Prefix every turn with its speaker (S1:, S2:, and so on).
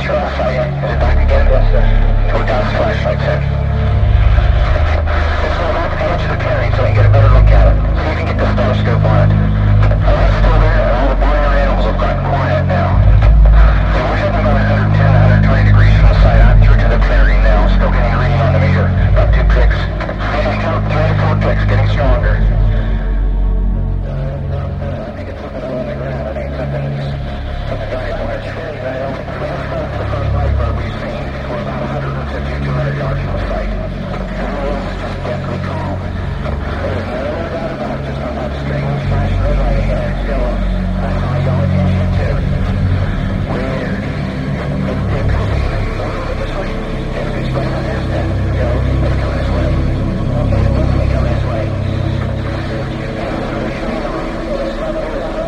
S1: sure I saw you. Is it back again? Yes, sir. Put down his flashlight, sir.